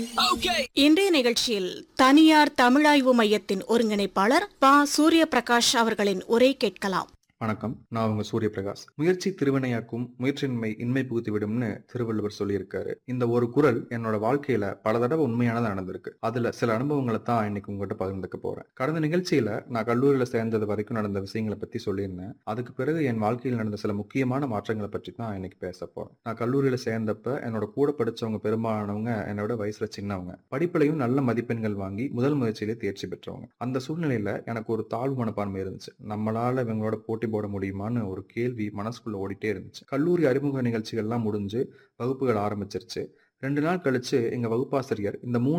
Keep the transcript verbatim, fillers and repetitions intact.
இன்றைய நிகழ்ச்சியில் தனியார் தமிழாய்வு மையத்தின் ஒருங்கிணைப்பாளர் ப சூரிய பிரகாஷ் அவர்களின் உரை கேட்கலாம். வணக்கம், நான் உங்க சூரிய பிரகாஷ். முயற்சி திருவினையாக்கும், முயற்சியின்மை இன்மை புகுத்திவிடும்னு திருவள்ளுவர் சொல்லியிருக்காரு. இந்த ஒரு குறள் என்னோட வாழ்க்கையில பல தடவை உண்மையானதா நடந்திருக்கு. அதுல சில அனுபவங்களை தான் இன்னைக்கு உங்ககிட்ட பகிர்ந்துக்க போறேன். கடந்த நிகழ்ச்சியில நான் கல்லூரியில சேர்ந்தது வரைக்கும் நடந்த விஷயங்களை பத்தி சொல்லியிருந்தேன். அதுக்கு பிறகு என் வாழ்க்கையில் நடந்த சில முக்கியமான மாற்றங்களை பற்றி தான் இன்னைக்கு பேச போறேன். நான் கல்லூரியில சேர்ந்தப்ப என்னோட கூட படிச்சவங்க பெரும்பாலானவங்க என்னோட வயசுல சின்னவங்க. படிப்புலையும் நல்ல மதிப்பெண்கள் வாங்கி முதல் முயற்சியிலே தேர்ச்சி பெற்றவங்க. அந்த சூழ்நிலையில எனக்கு ஒரு தாழ்வு மனப்பான்மை இருந்துச்சு. நம்மளால இவங்களோட போட்டி போட முடியுமான்னு ஒரு கேள்வி மனசுக்குள்ள ஓடிட்டே இருந்துச்சு. கல்லூரி அறிமுக நிகழ்ச்சிகள்லாம் முடிஞ்சு வகுப்புகள் ஆரம்பிச்சிருச்சு. ரெண்டு நாள் கழிச்சு எங்க வகுப்பாசிரியர் இந்த மூணு